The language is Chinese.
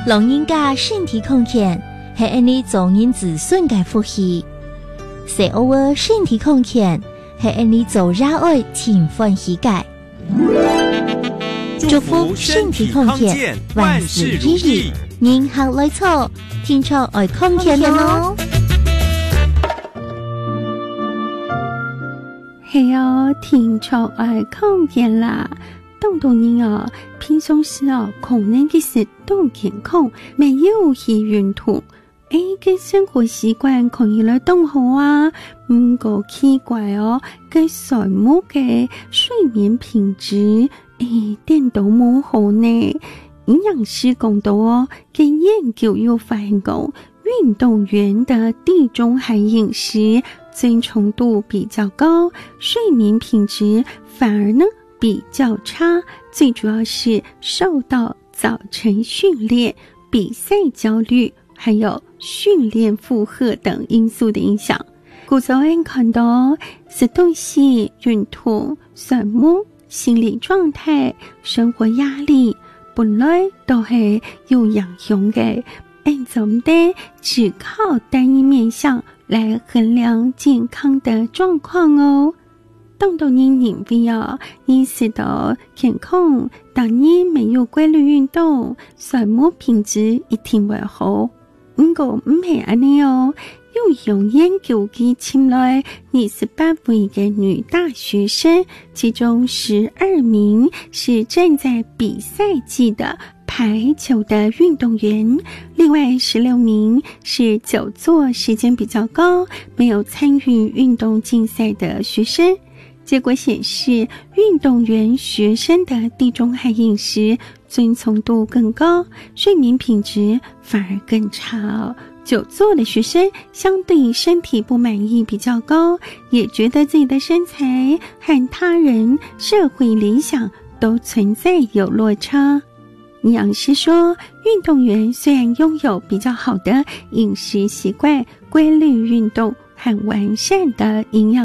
让人家身体康健，是让你做人自信的福气。食偶尔身体康健，是让你做热爱情欢喜界。祝福身体康健，万事如意。人客来错，天初爱康健哦。 嘿哟，天初爱康健啦！当多人啊，平常时啊，可能的是都健康，没有去运动。个生活习惯可以来动好啊，唔过奇怪哦，个睡眠嘅睡眠品质，点都冇好呢。营养师讲到哦，嘅研究又发现讲，运动员的地中海饮食增重度比较高，睡眠品质反而呢比较差，最主要是受到早晨训练、比赛焦虑还有训练负荷等因素的影响。故早安看到是东西运动、睡眠、心理状态、生活压力本来都是有影响的，总得只靠单一面向来衡量健康的状况哦。当多人认为啊，意识到健康，当然没有规律运动，睡眠品质一定会好。不过唔係安尼哦，有用研究嘅前來28位嘅女大學生，其中12名是站在比賽季的排球的運動員，另外16名是久坐時間比較高，沒有參與運動競賽的學生。結果顯示，運動員學生的地中海飲食遵從度更高，睡眠品質反而更差哦。久坐的學生相對身體不滿意比較高，也覺得自己的身材和他人社會理想都存在有落差。營養師說，運動員雖然擁有比較好的飲食習慣、規律運動和完善的營養